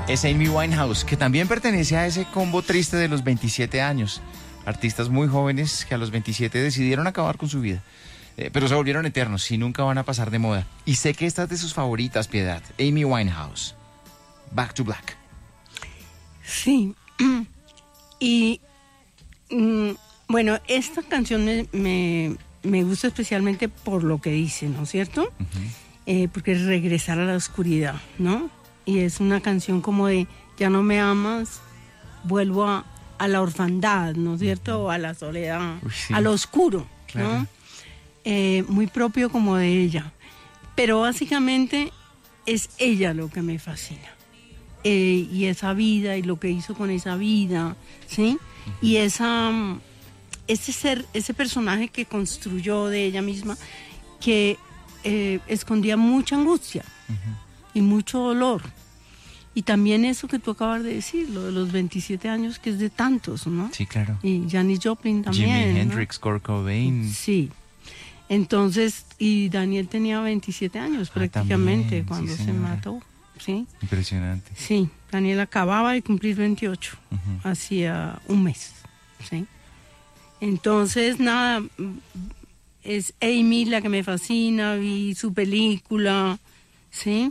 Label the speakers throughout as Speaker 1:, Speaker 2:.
Speaker 1: Es Amy Winehouse, que también pertenece a ese combo triste de los 27 años. Artistas muy jóvenes que a los 27 decidieron acabar con su vida. Pero se volvieron eternos y nunca van a pasar de moda. Y sé que esta es de sus favoritas, Piedad. Amy Winehouse. Back to Black.
Speaker 2: Sí. Y bueno, esta canción me gusta especialmente por lo que dice, ¿no es cierto? Porque es regresar a la oscuridad, ¿no? Y es una canción como de, ya no me amas, vuelvo a la orfandad, ¿no es cierto? O a la soledad,
Speaker 1: Sí.
Speaker 2: a lo oscuro,
Speaker 1: Claro.
Speaker 2: ¿no? Muy propio como de ella. Pero básicamente es ella lo que me fascina. Y esa vida y lo que hizo con esa vida, ¿sí? Y ese personaje que construyó de ella misma, que escondía mucha angustia y mucho dolor. Y también eso que tú acabas de decir, lo de los 27 años, que es de tantos, ¿no?
Speaker 1: Sí, claro.
Speaker 2: Y Janis Joplin también,
Speaker 1: Jimi
Speaker 2: ¿no?
Speaker 1: Hendrix, Kurt Cobain.
Speaker 2: Sí. Entonces, y Daniel tenía 27 años prácticamente
Speaker 1: también,
Speaker 2: cuando
Speaker 1: sí,
Speaker 2: se
Speaker 1: señora.
Speaker 2: mató, ¿sí?
Speaker 1: Impresionante.
Speaker 2: Sí, Daniel acababa de cumplir 28, hacía un mes, ¿sí? Entonces, nada, es Amy la que me fascina, vi su película, ¿sí?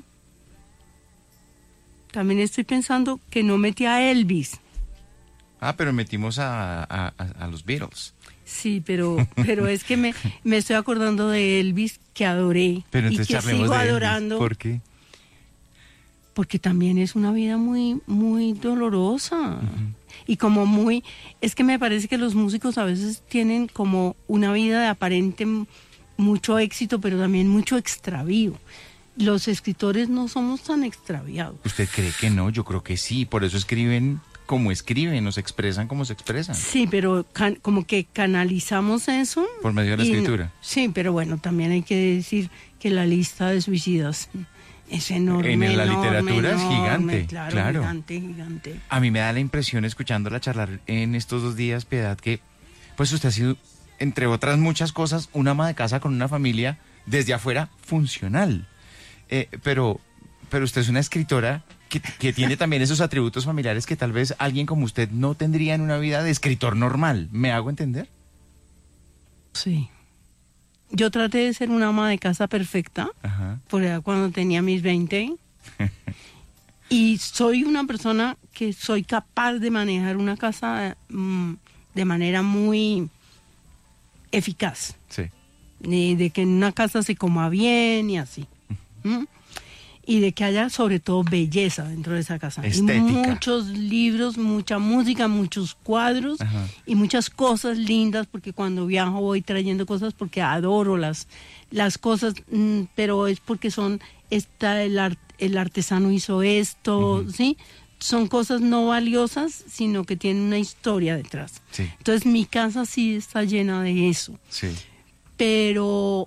Speaker 2: También estoy pensando que no metí a Elvis.
Speaker 1: Ah, pero metimos a los Beatles.
Speaker 2: Sí, pero es que me estoy acordando de Elvis que adoré
Speaker 1: Pero
Speaker 2: y
Speaker 1: entonces
Speaker 2: que
Speaker 1: charlemos
Speaker 2: sigo
Speaker 1: de Elvis.
Speaker 2: adorando.
Speaker 1: ¿Por qué?
Speaker 2: Porque también es una vida muy, muy dolorosa. Y como es que me parece que los músicos a veces tienen como una vida de aparente mucho éxito, pero también mucho extravío. Los escritores no somos tan extraviados.
Speaker 1: ¿Usted cree que no? Yo creo que sí. Por eso escriben como escriben, nos expresan como se expresan.
Speaker 2: Sí, pero como que canalizamos eso.
Speaker 1: Por medio de la escritura.
Speaker 2: Sí, pero bueno, también hay que decir que la lista de suicidas es enorme.
Speaker 1: En la
Speaker 2: enorme,
Speaker 1: literatura es
Speaker 2: enorme,
Speaker 1: gigante,
Speaker 2: claro.
Speaker 1: claro.
Speaker 2: Gigante.
Speaker 1: A mí me da la impresión, escuchándola charlar en estos 2 días, Piedad, que pues usted ha sido, entre otras muchas cosas, una ama de casa con una familia desde afuera funcional. Pero usted es una escritora que tiene también esos atributos familiares que tal vez alguien como usted no tendría en una vida de escritor normal. ¿Me hago entender?
Speaker 2: Sí. Yo traté de ser una ama de casa perfecta,
Speaker 1: Ajá.
Speaker 2: por allá cuando tenía mis 20. Y soy una persona que soy capaz de manejar una casa de manera muy eficaz.
Speaker 1: Sí.
Speaker 2: De que en una casa se coma bien y así. ¿Mm? Y de que haya sobre todo belleza dentro de esa casa.
Speaker 1: Estética.
Speaker 2: Y muchos libros, mucha música, muchos cuadros.
Speaker 1: Ajá.
Speaker 2: Y muchas cosas lindas, porque cuando viajo voy trayendo cosas porque adoro las cosas, pero es porque el artesano hizo esto, ¿sí? Son cosas no valiosas, sino que tienen una historia detrás.
Speaker 1: Sí.
Speaker 2: Entonces mi casa sí está llena de eso.
Speaker 1: Sí.
Speaker 2: Pero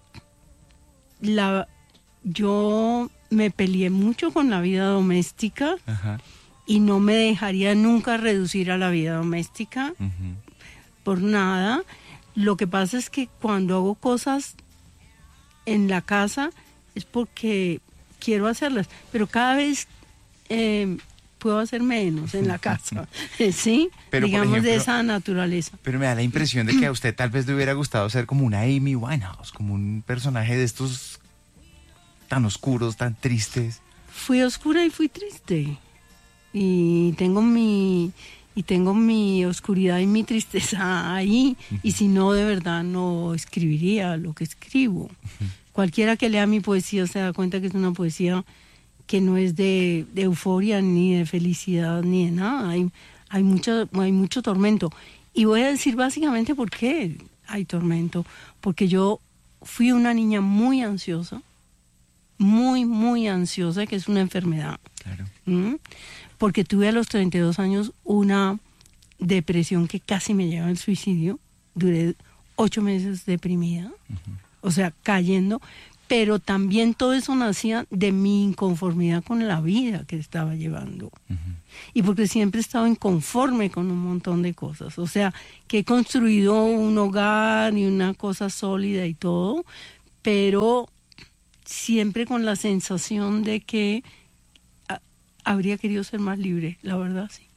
Speaker 2: yo me peleé mucho con la vida doméstica
Speaker 1: Ajá.
Speaker 2: y no me dejaría nunca reducir a la vida doméstica por nada. Lo que pasa es que cuando hago cosas en la casa es porque quiero hacerlas, pero cada vez puedo hacer menos en la casa, ¿sí?
Speaker 1: Pero, por
Speaker 2: digamos,
Speaker 1: ejemplo,
Speaker 2: de esa naturaleza.
Speaker 1: Pero me da la impresión de que a usted tal vez le hubiera gustado ser como una Amy Winehouse, como un personaje de estos tan oscuros, tan tristes.
Speaker 2: Fui oscura y fui triste. Y tengo mi oscuridad y mi tristeza ahí. Y si no, de verdad no escribiría lo que escribo. Cualquiera que lea mi poesía se da cuenta que es una poesía que no es de euforia, ni de felicidad, ni de nada. Hay mucho tormento. Y voy a decir básicamente por qué hay tormento. Porque yo fui una niña muy ansiosa, muy, muy ansiosa, que es una enfermedad.
Speaker 1: Claro.
Speaker 2: Porque tuve a los 32 años una depresión que casi me lleva al suicidio. Duré 8 meses deprimida, o sea, cayendo. Pero también todo eso nacía de mi inconformidad con la vida que estaba llevando. Y porque siempre he estado inconforme con un montón de cosas. O sea, que he construido un hogar y una cosa sólida y todo, pero siempre con la sensación de que habría querido ser más libre, la verdad, sí.